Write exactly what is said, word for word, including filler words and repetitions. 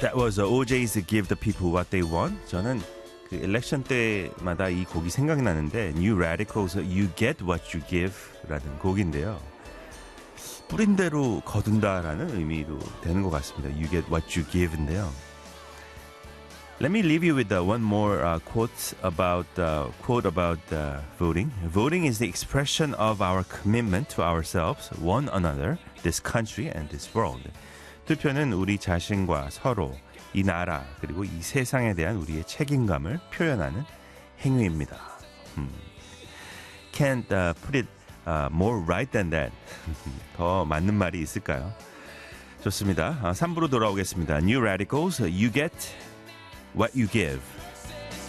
That was 오제이's Give the People What They Want. 저는 그 일렉션 때마다 이 곡이 생각이 나는데 New Radicals You Get What You Give라는 곡인데요. 뿌린 대로 거둔다라는 의미도 되는 것 같습니다. You get what you give인데요. Let me leave you with uh, one more uh, quote about uh, quote about uh, voting. Voting is the expression of our commitment to ourselves, one another, this country, and this world. 투표는 우리 자신과 서로, 이 나라, 그리고 이 세상에 대한 우리의 책임감을 표현하는 행위입니다. Hmm. Can't uh, put it uh, more right than that. 더 맞는 말이 있을까요? 좋습니다. 삼 부로 돌아오겠습니다. New Radicals, You Get What You Give.